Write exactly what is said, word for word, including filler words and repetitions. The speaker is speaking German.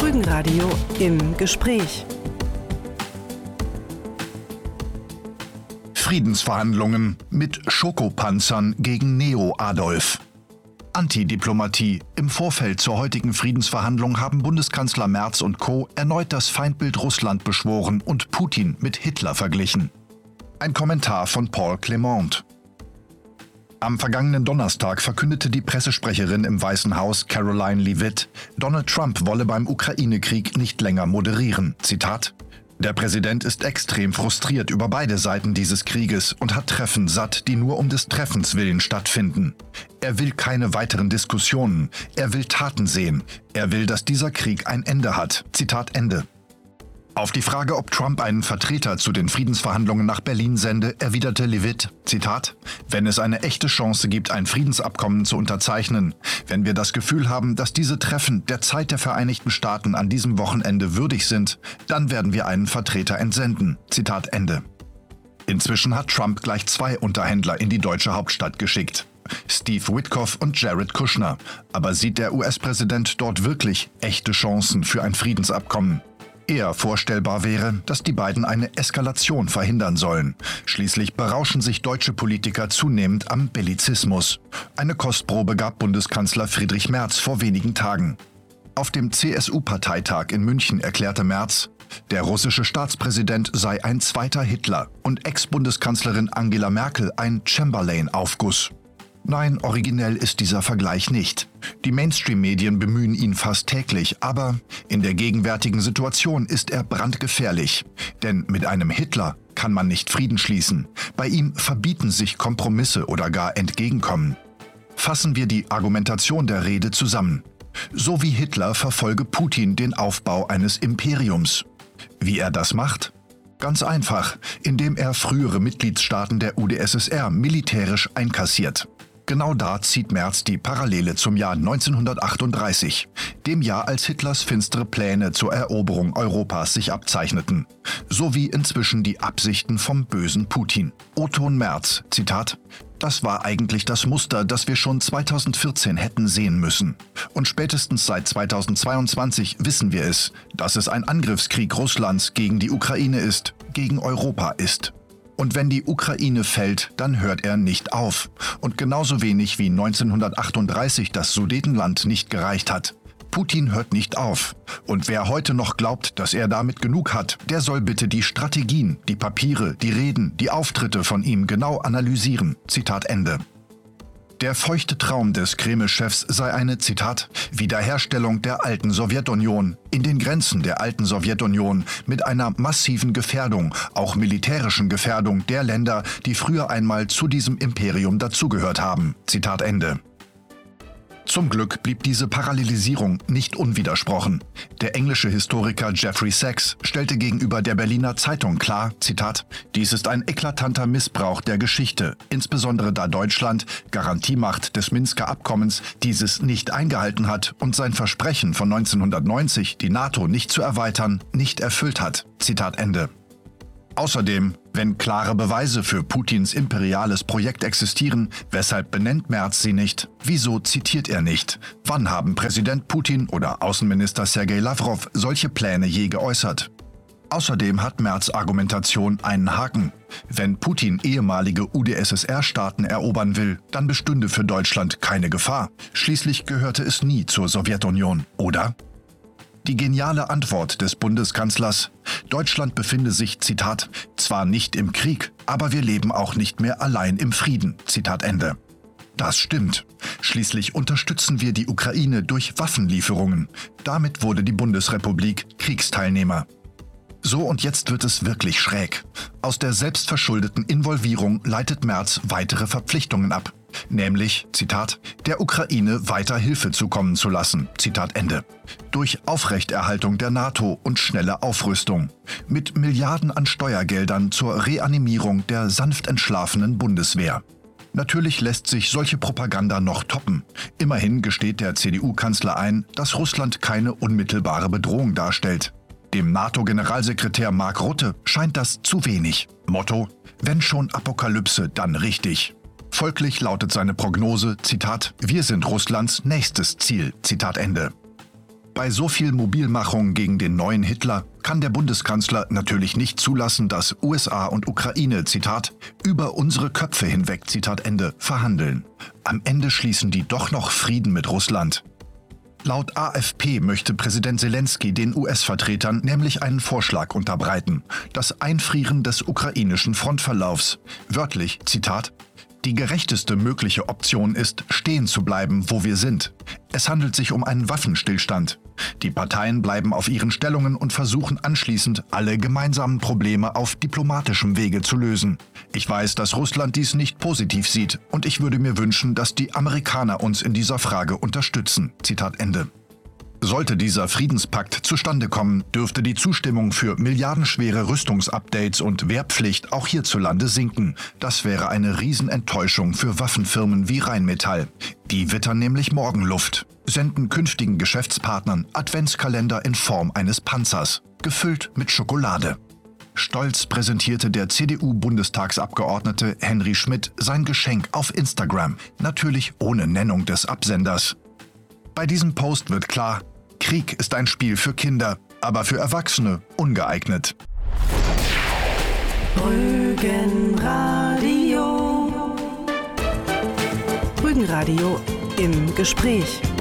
Rügenradio im Gespräch. Friedensverhandlungen mit Schokopanzern gegen Neo-Adolf. Antidiplomatie. Im Vorfeld zur heutigen Friedensverhandlung haben Bundeskanzler Merz und Co. erneut das Feindbild Russland beschworen und Putin mit Hitler verglichen. Ein Kommentar von Paul Clement. Am vergangenen Donnerstag verkündete die Pressesprecherin im Weißen Haus Caroline Leavitt, Donald Trump wolle beim Ukraine-Krieg nicht länger moderieren. Zitat: Der Präsident ist extrem frustriert über beide Seiten dieses Krieges und hat Treffen satt, die nur um des Treffens willen stattfinden. Er will keine weiteren Diskussionen. Er will Taten sehen. Er will, dass dieser Krieg ein Ende hat. Zitat Ende. Auf die Frage, ob Trump einen Vertreter zu den Friedensverhandlungen nach Berlin sende, erwiderte Leavitt, Zitat: Wenn es eine echte Chance gibt, ein Friedensabkommen zu unterzeichnen, wenn wir das Gefühl haben, dass diese Treffen der Zeit der Vereinigten Staaten an diesem Wochenende würdig sind, dann werden wir einen Vertreter entsenden. Zitat Ende. Inzwischen hat Trump gleich zwei Unterhändler in die deutsche Hauptstadt geschickt: Steve Witkoff und Jared Kushner. Aber sieht der U S-Präsident dort wirklich echte Chancen für ein Friedensabkommen? Eher vorstellbar wäre, dass die beiden eine Eskalation verhindern sollen. Schließlich berauschen sich deutsche Politiker zunehmend am Bellizismus. Eine Kostprobe gab Bundeskanzler Friedrich Merz vor wenigen Tagen. Auf dem C S U-Parteitag in München erklärte Merz, der russische Staatspräsident sei ein zweiter Hitler und Ex-Bundeskanzlerin Angela Merkel ein Chamberlain-Aufguss. Nein, originell ist dieser Vergleich nicht. Die Mainstream-Medien bemühen ihn fast täglich, aber in der gegenwärtigen Situation ist er brandgefährlich. Denn mit einem Hitler kann man nicht Frieden schließen. Bei ihm verbieten sich Kompromisse oder gar Entgegenkommen. Fassen wir die Argumentation der Rede zusammen. So wie Hitler verfolge Putin den Aufbau eines Imperiums. Wie er das macht? Ganz einfach, indem er frühere Mitgliedstaaten der U d S S R militärisch einkassiert. Genau da zieht Merz die Parallele zum Jahr neunzehnhundertachtunddreißig, dem Jahr, als Hitlers finstere Pläne zur Eroberung Europas sich abzeichneten. Sowie inzwischen die Absichten vom bösen Putin. Oton Merz, Zitat: Das war eigentlich das Muster, das wir schon zweitausendvierzehn hätten sehen müssen. Und spätestens seit zweitausendzweiundzwanzig wissen wir es, dass es ein Angriffskrieg Russlands gegen die Ukraine ist, gegen Europa ist. Und wenn die Ukraine fällt, dann hört er nicht auf. Und genauso wenig wie neunzehnhundertachtunddreißig das Sudetenland nicht gereicht hat. Putin hört nicht auf. Und wer heute noch glaubt, dass er damit genug hat, der soll bitte die Strategien, die Papiere, die Reden, die Auftritte von ihm genau analysieren. Zitat Ende. Der feuchte Traum des Kreml-Chefs sei eine, Zitat, Wiederherstellung der alten Sowjetunion, in den Grenzen der alten Sowjetunion, mit einer massiven Gefährdung, auch militärischen Gefährdung der Länder, die früher einmal zu diesem Imperium dazugehört haben. Zitat Ende. Zum Glück blieb diese Parallelisierung nicht unwidersprochen. Der englische Historiker Jeffrey Sachs stellte gegenüber der Berliner Zeitung klar, Zitat, dies ist ein eklatanter Missbrauch der Geschichte, insbesondere da Deutschland, Garantiemacht des Minsker Abkommens, dieses nicht eingehalten hat und sein Versprechen von neunzehnhundertneunzig, die NATO nicht zu erweitern, nicht erfüllt hat. Zitat Ende. Außerdem, wenn klare Beweise für Putins imperiales Projekt existieren, weshalb benennt Merz sie nicht? Wieso zitiert er nicht? Wann haben Präsident Putin oder Außenminister Sergei Lavrov solche Pläne je geäußert? Außerdem hat Merz' Argumentation einen Haken. Wenn Putin ehemalige U d S S R-Staaten erobern will, dann bestünde für Deutschland keine Gefahr. Schließlich gehörte es nie zur Sowjetunion, oder? Die geniale Antwort des Bundeskanzlers: Deutschland befinde sich, Zitat, zwar nicht im Krieg, aber wir leben auch nicht mehr allein im Frieden. Zitat Ende. Das stimmt. Schließlich unterstützen wir die Ukraine durch Waffenlieferungen. Damit wurde die Bundesrepublik Kriegsteilnehmer. So, und jetzt wird es wirklich schräg. Aus der selbstverschuldeten Involvierung leitet Merz weitere Verpflichtungen ab. Nämlich, Zitat, der Ukraine weiter Hilfe zukommen zu lassen, Zitat Ende. Durch Aufrechterhaltung der NATO und schnelle Aufrüstung. Mit Milliarden an Steuergeldern zur Reanimierung der sanft entschlafenen Bundeswehr. Natürlich lässt sich solche Propaganda noch toppen. Immerhin gesteht der C D U-Kanzler ein, dass Russland keine unmittelbare Bedrohung darstellt. Dem NATO-Generalsekretär Mark Rutte scheint das zu wenig. Motto: Wenn schon Apokalypse, dann richtig. Folglich lautet seine Prognose, Zitat, wir sind Russlands nächstes Ziel, Zitat Ende. Bei so viel Mobilmachung gegen den neuen Hitler kann der Bundeskanzler natürlich nicht zulassen, dass U S A und Ukraine, Zitat, über unsere Köpfe hinweg, Zitat Ende, verhandeln. Am Ende schließen die doch noch Frieden mit Russland. Laut A F P möchte Präsident Selenskyj den U S-Vertretern nämlich einen Vorschlag unterbreiten: das Einfrieren des ukrainischen Frontverlaufs. Wörtlich, Zitat, die gerechteste mögliche Option ist, stehen zu bleiben, wo wir sind. Es handelt sich um einen Waffenstillstand. Die Parteien bleiben auf ihren Stellungen und versuchen anschließend, alle gemeinsamen Probleme auf diplomatischem Wege zu lösen. Ich weiß, dass Russland dies nicht positiv sieht und ich würde mir wünschen, dass die Amerikaner uns in dieser Frage unterstützen. Zitat Ende. Sollte dieser Friedenspakt zustande kommen, dürfte die Zustimmung für milliardenschwere Rüstungsupdates und Wehrpflicht auch hierzulande sinken. Das wäre eine Riesenenttäuschung für Waffenfirmen wie Rheinmetall. Die wittern nämlich Morgenluft, senden künftigen Geschäftspartnern Adventskalender in Form eines Panzers, gefüllt mit Schokolade. Stolz präsentierte der C D U-Bundestagsabgeordnete Henry Schmidt sein Geschenk auf Instagram, natürlich ohne Nennung des Absenders. Bei diesem Post wird klar, Krieg ist ein Spiel für Kinder, aber für Erwachsene ungeeignet. Rügenradio. Rügenradio im Gespräch.